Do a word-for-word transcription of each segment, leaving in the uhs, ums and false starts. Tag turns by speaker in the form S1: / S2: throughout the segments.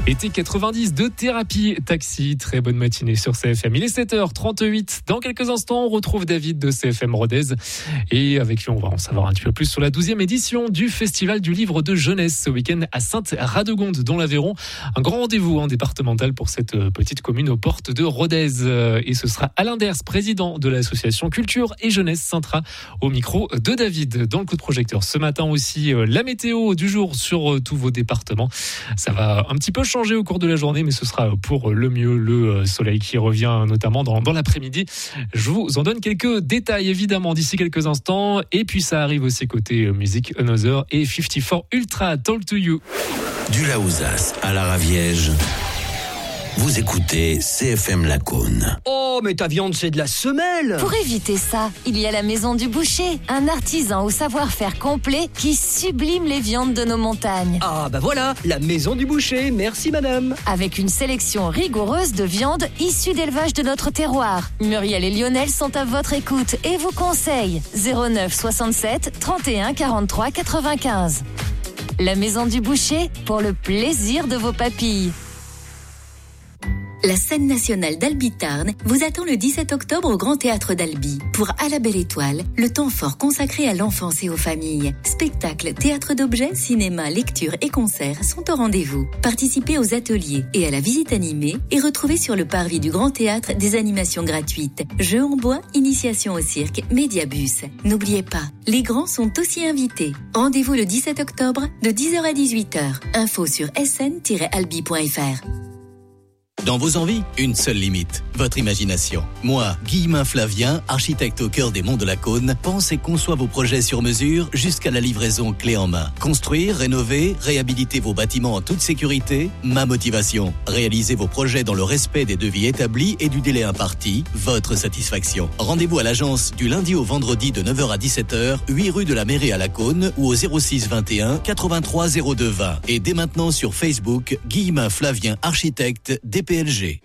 S1: Été quatre-vingt-dix de Thérapie Taxi. Très bonne matinée sur C F M. Il est sept heures trente-huit. Dans quelques instants, on retrouve David de C F M Rodez. Et avec lui, on va en savoir un petit peu plus sur la douzième édition du Festival du Livre de Jeunesse ce week-end à Sainte-Radegonde, dans l'Aveyron. Un grand rendez-vous hein, départemental pour cette petite commune aux portes de Rodez. Et ce sera Alain Ders, président de l'association Culture et Jeunesse Sintra, au micro de David. Dans le coup de projecteur ce matin aussi, la météo du jour sur tous vos départements. Ça va un petit peu changer au cours de la journée, mais ce sera pour le mieux. Le soleil qui revient notamment dans, dans l'après-midi. Je vous en donne quelques détails évidemment d'ici quelques instants. Et puis ça arrive aussi côté musique, Another et cinquante-quatre Ultra, Talk to You.
S2: Du Laouzas à la Raviège, vous écoutez C F M Lacaune.
S3: Oh, mais ta viande, c'est de la semelle!
S4: Pour éviter ça, il y a la Maison du Boucher, un artisan au savoir-faire complet qui sublime les viandes de nos montagnes.
S3: Ah, bah voilà, la Maison du Boucher, merci madame.
S4: Avec une sélection rigoureuse de viandes issues d'élevage de notre terroir. Muriel et Lionel sont à votre écoute et vous conseillent zéro neuf soixante-sept trente et un quarante-trois quatre-vingt-quinze. La Maison du Boucher, pour le plaisir de vos papilles.
S5: La scène nationale d'Albi-Tarn vous attend le dix-sept octobre au Grand Théâtre d'Albi pour À la Belle Étoile, le temps fort consacré à l'enfance et aux familles. Spectacles, théâtre d'objets, cinéma, lecture et concerts sont au rendez-vous. Participez aux ateliers et à la visite animée et retrouvez sur le parvis du Grand Théâtre des animations gratuites. Jeux en bois, initiation au cirque, médiabus. N'oubliez pas, les grands sont aussi invités. Rendez-vous le dix-sept octobre de dix heures à dix-huit heures. Info sur s n tiret albi point f r.
S6: Dans vos envies, une seule limite, votre imagination. Moi, Guillemin Flavien, architecte au cœur des monts de la Cône, pense et conçoit vos projets sur mesure jusqu'à la livraison clé en main. Construire, rénover, réhabiliter vos bâtiments en toute sécurité, ma motivation. Réaliser vos projets dans le respect des devis établis et du délai imparti, votre satisfaction. Rendez-vous à l'agence du lundi au vendredi de neuf heures à dix-sept heures, huit rue de la Mairie à la Cône ou au zéro six vingt et un quatre-vingt-trois zéro deux vingt. Et dès maintenant sur Facebook, Guillemin Flavien, architecte D P L G.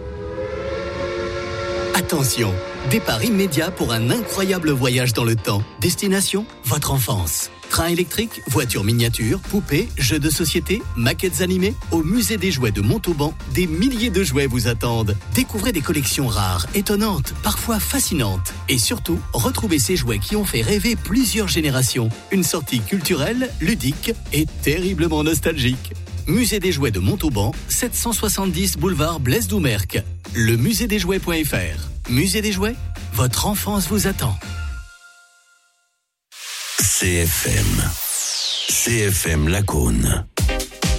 S6: Attention, départ immédiat pour un incroyable voyage dans le temps. Destination, votre enfance. Train électrique, voiture miniature, poupées, jeux de société, maquettes animées. Au musée des jouets de Montauban, des milliers de jouets vous attendent. Découvrez des collections rares, étonnantes, parfois fascinantes. Et surtout, retrouvez ces jouets qui ont fait rêver plusieurs générations. Une sortie culturelle, ludique et terriblement nostalgique. Musée des jouets de Montauban, sept cent soixante-dix boulevard Blaise Doumerc. Le musée des jouets point f r. Musée des jouets, votre enfance vous attend.
S2: C F M. C F M Lacaune.